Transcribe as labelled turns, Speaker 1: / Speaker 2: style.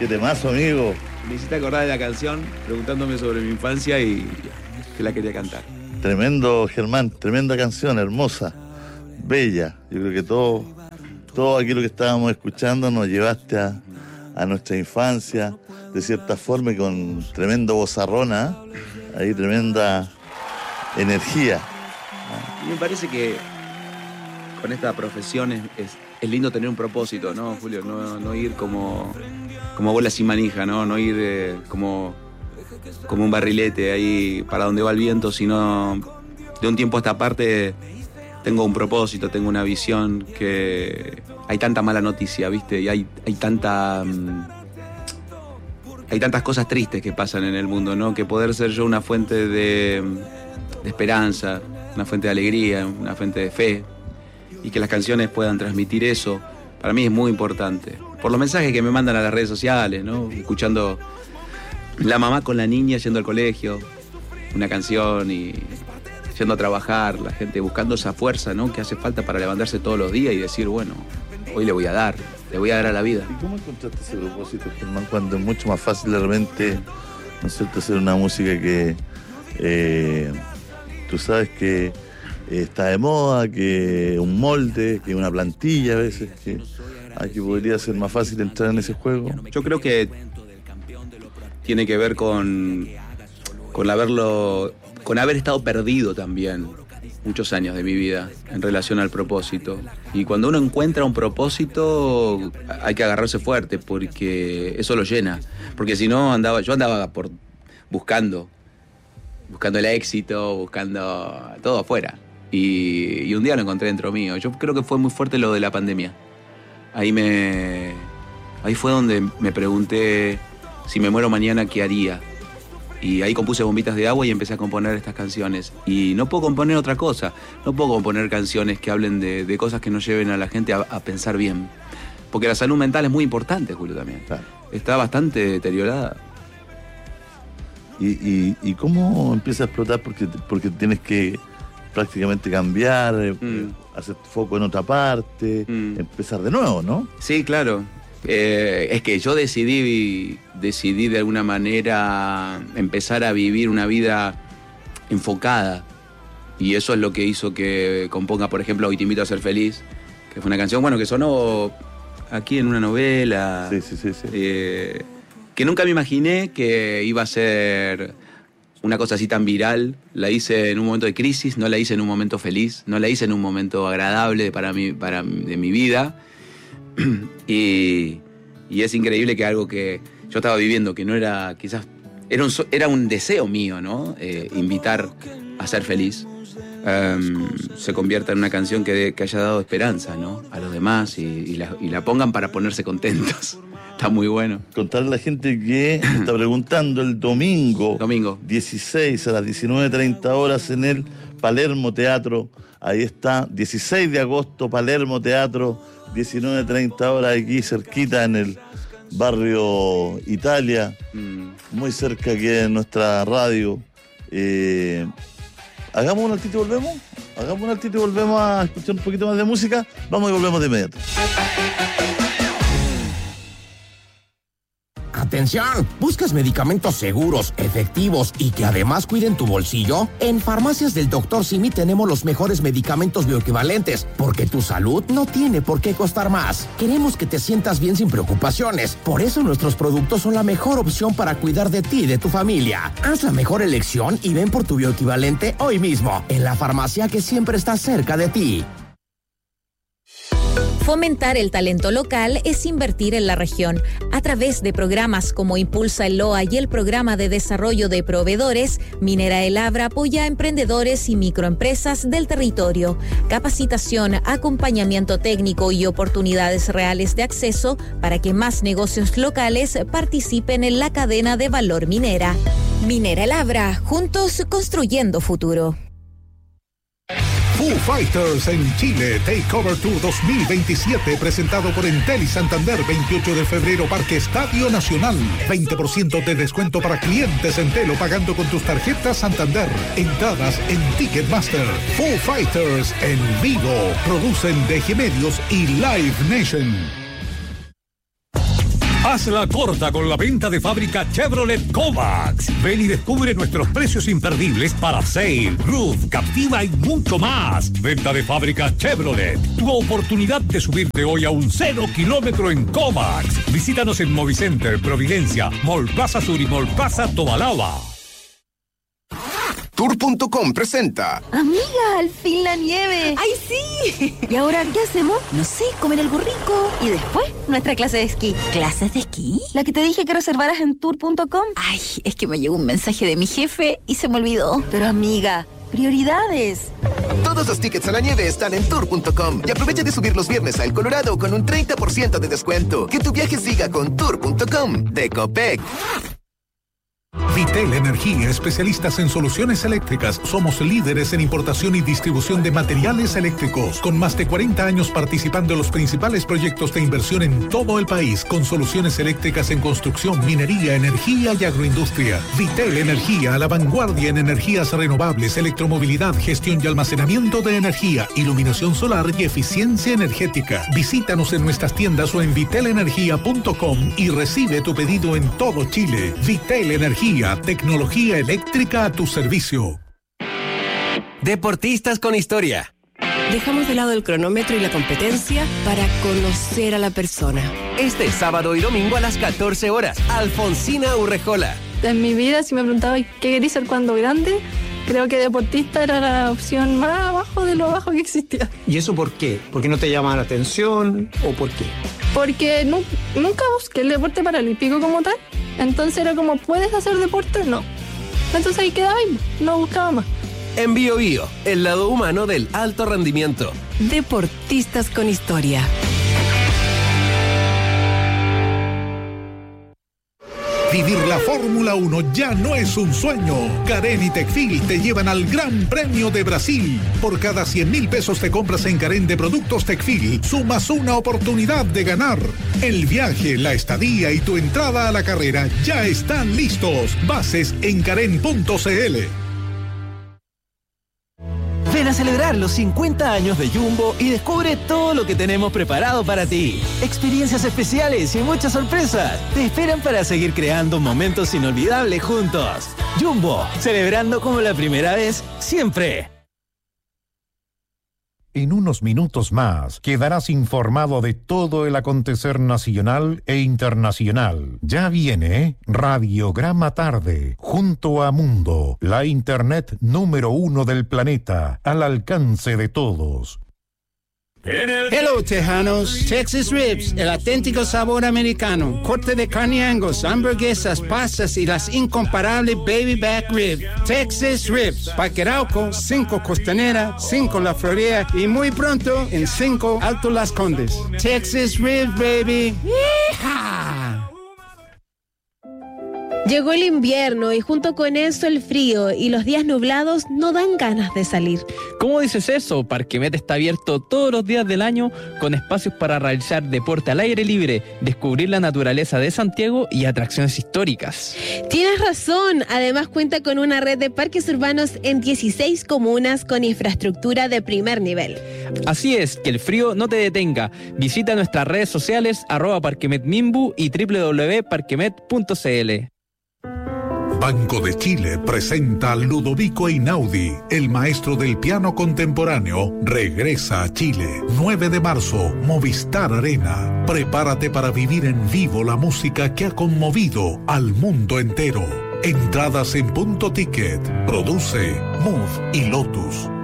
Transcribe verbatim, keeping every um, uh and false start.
Speaker 1: Qué temazo, amigo.
Speaker 2: Me hiciste acordar de la canción preguntándome sobre mi infancia y que la quería cantar.
Speaker 1: Tremendo, Germán, tremenda canción, hermosa, bella. Yo creo que todo, todo aquí lo que estábamos escuchando nos llevaste a, a nuestra infancia, de cierta forma, y con tremendo vozarrona, ahí tremenda energía.
Speaker 2: Y me parece que con esta profesión es, es, es lindo tener un propósito, ¿no, Julio? No, no ir como, como bola sin manija, ¿no? No ir eh, como, como un barrilete ahí para donde va el viento, sino de un tiempo a esta parte tengo un propósito, tengo una visión, que hay tanta mala noticia, ¿viste? Y hay, hay tanta... Um, hay tantas cosas tristes que pasan en el mundo, ¿no? Que poder ser yo una fuente de, de esperanza, una fuente de alegría, una fuente de fe, y que las canciones puedan transmitir eso, para mí es muy importante. Por los mensajes que me mandan a las redes sociales, ¿no? Escuchando la mamá con la niña yendo al colegio, una canción, y yendo a trabajar, la gente buscando esa fuerza, ¿no? Que hace falta para levantarse todos los días y decir, bueno, hoy le voy a dar, le voy a dar a la vida.
Speaker 1: ¿Y cómo encontraste ese propósito, Germán, cuando es mucho más fácil de repente, ¿no es cierto?, hacer una música que eh, tú sabes que eh, está de moda, que un molde, que una plantilla a veces, que, ah, que podría ser más fácil entrar en ese juego?
Speaker 2: Yo creo que tiene que ver con, con haberlo, con haber estado perdido también muchos años de mi vida en relación al propósito. Y cuando uno encuentra un propósito hay que agarrarse fuerte, porque eso lo llena. Porque si no, andaba, yo andaba por buscando, buscando el éxito, buscando todo afuera. Y, y un día lo encontré dentro mío. Yo creo que fue muy fuerte lo de la pandemia. Ahí me, ahí fue donde me pregunté, si me muero mañana, ¿qué haría? Y ahí compuse Bombitas de Agua y empecé a componer estas canciones. Y no puedo componer otra cosa. No puedo componer canciones que hablen de, de cosas que nos lleven a la gente a, a pensar bien. Porque la salud mental es muy importante, Julio, también.
Speaker 1: Claro.
Speaker 2: Está bastante deteriorada.
Speaker 1: ¿Y, y, y cómo empieza a explotar? Porque, porque tienes que prácticamente cambiar, mm. hacer foco en otra parte, mm. empezar de nuevo, ¿no?
Speaker 2: Sí, claro. Eh, es que yo decidí, decidí de alguna manera empezar a vivir una vida enfocada, y eso es lo que hizo que componga, por ejemplo, Hoy te invito a ser feliz, que fue una canción, bueno, que sonó aquí en una novela,
Speaker 1: sí, sí, sí, sí.
Speaker 2: Eh, que nunca me imaginé que iba a ser una cosa así tan viral. La hice en un momento de crisis, no la hice en un momento feliz, no la hice en un momento agradable para mí, para, de mi vida. Y, y es increíble que algo que yo estaba viviendo, que no era quizás, era un, era un deseo mío, ¿no? Eh, invitar a ser feliz, um, se convierta en una canción que, que haya dado esperanza, ¿no?, a los demás, y, y, la, y la pongan para ponerse contentos. Está muy bueno.
Speaker 1: Contarle a la gente que está preguntando el domingo,
Speaker 2: domingo
Speaker 1: dieciséis a las diecinueve treinta horas en el Palermo Teatro. Ahí está, dieciséis de agosto, Palermo Teatro, diecinueve treinta horas, aquí cerquita en el barrio Italia, mm. muy cerca aquí de nuestra radio. Eh, hagamos un altito y volvemos, hagamos un altito y volvemos a escuchar un poquito más de música. Vamos y volvemos de inmediato.
Speaker 3: Atención, ¿buscas medicamentos seguros, efectivos y que además cuiden tu bolsillo? En Farmacias del doctor Simi tenemos los mejores medicamentos bioequivalentes, porque tu salud no tiene por qué costar más. Queremos que te sientas bien sin preocupaciones, por eso nuestros productos son la mejor opción para cuidar de ti y de tu familia. Haz la mejor elección y ven por tu bioequivalente hoy mismo, en la farmacia que siempre está cerca de ti.
Speaker 4: Fomentar el talento local es invertir en la región. A través de programas como Impulsa el Loa y el Programa de Desarrollo de Proveedores, Minera El Abra apoya a emprendedores y microempresas del territorio. Capacitación, acompañamiento técnico y oportunidades reales de acceso para que más negocios locales participen en la cadena de valor minera. Minera El Abra, juntos construyendo futuro.
Speaker 5: Foo Fighters en Chile, Takeover Tour dos mil veintisiete, presentado por Entel y Santander, veintiocho de febrero, Parque Estadio Nacional. veinte por ciento de descuento para clientes Entel o pagando con tus tarjetas Santander. Entradas en Ticketmaster. Foo Fighters en vivo. Producen D G Medios y Live Nation. Hazla corta con la venta de fábrica Chevrolet Kovacs. Ven y descubre nuestros precios imperdibles para Sail, Roof, Captiva y mucho más. Venta de fábrica Chevrolet. Tu oportunidad de subirte hoy a un cero kilómetro en Kovacs. Visítanos en Movicenter, Providencia, Mall Plaza Sur y Mall Plaza Tobalaba.
Speaker 6: Tour punto com presenta.
Speaker 7: Amiga, al fin la nieve.
Speaker 8: ¡Ay, sí!
Speaker 7: ¿Y ahora qué hacemos?
Speaker 8: No sé, comer algo rico.
Speaker 7: Y después, nuestra clase de esquí.
Speaker 8: ¿Clases de esquí?
Speaker 7: La que te dije que reservaras en tour punto com.
Speaker 8: Ay, es que me llegó un mensaje de mi jefe y se me olvidó.
Speaker 7: Pero amiga, prioridades.
Speaker 6: Todos los tickets a la nieve están en tour punto com y aprovecha de subir los viernes a El Colorado con un treinta por ciento de descuento. Que tu viaje siga con tour punto com de Copec.
Speaker 5: Vitel Energía, especialistas en soluciones eléctricas. Somos líderes en importación y distribución de materiales eléctricos, con más de cuarenta años participando en los principales proyectos de inversión en todo el país, con soluciones eléctricas en construcción, minería, energía y agroindustria. Vitel Energía, a la vanguardia en energías renovables, electromovilidad, gestión y almacenamiento de energía, iluminación solar y eficiencia energética. Visítanos en nuestras tiendas o en vitel energía punto com y recibe tu pedido en todo Chile. Vitel Energía, tecnología eléctrica a tu servicio.
Speaker 9: Deportistas con historia.
Speaker 10: Dejamos de lado el cronómetro y la competencia para conocer a la persona.
Speaker 9: Este sábado y domingo a las catorce horas, Alfonsina Urrejola.
Speaker 11: En mi vida, si me preguntaba qué quería ser cuando grande, creo que deportista era la opción más abajo de lo abajo que existía.
Speaker 12: ¿Y eso por qué? ¿Por qué no te llama la atención o por qué?
Speaker 11: Porque nu- nunca busqué el deporte paralímpico como tal. Entonces era como, ¿puedes hacer deporte? No. Entonces ahí quedaba y no buscaba más.
Speaker 9: En Bio Bio, el lado humano del alto rendimiento.
Speaker 10: Deportistas con historia.
Speaker 5: Vivir la Fórmula uno ya no es un sueño. Carén y Tecfil te llevan al Gran Premio de Brasil. Por cada cien mil pesos de compras en Carén de productos Tecfil, sumas una oportunidad de ganar. El viaje, la estadía y tu entrada a la carrera ya están listos. Bases en carén punto cl.
Speaker 13: Ven a celebrar los cincuenta años de Jumbo y descubre todo lo que tenemos preparado para ti. Experiencias especiales y muchas sorpresas te esperan para seguir creando momentos inolvidables juntos. Jumbo, celebrando como la primera vez, siempre.
Speaker 14: En unos minutos más quedarás informado de todo el acontecer nacional e internacional. Ya viene Radiograma Tarde, junto a Mundo, la internet número uno del planeta, al alcance de todos.
Speaker 15: Hello, tejanos. Texas Ribs, el auténtico sabor americano. Corte de carne Angus, hamburguesas, pastas y las incomparables Baby Back Rib. Texas Ribs, Parque Arauco, cinco Costanera, cinco La Florida y muy pronto en cinco Alto Las Condes. Texas Ribs, baby. ¡Yeehaw!
Speaker 16: Llegó el invierno y junto con eso el frío y los días nublados no dan ganas de salir.
Speaker 17: ¿Cómo dices eso? Parquemet está abierto todos los días del año con espacios para realizar deporte al aire libre, descubrir la naturaleza de Santiago y atracciones históricas.
Speaker 16: Tienes razón, además cuenta con una red de parques urbanos en dieciséis comunas con infraestructura de primer nivel.
Speaker 17: Así es, que el frío no te detenga. Visita nuestras redes sociales arroba parquemetmimbu y doble u doble u doble u punto parquemet punto cl.
Speaker 5: Banco de Chile presenta a Ludovico Einaudi, el maestro del piano contemporáneo, regresa a Chile. nueve de marzo, Movistar Arena. Prepárate para vivir en vivo la música que ha conmovido al mundo entero. Entradas en Punto Ticket. Produce Move y Lotus.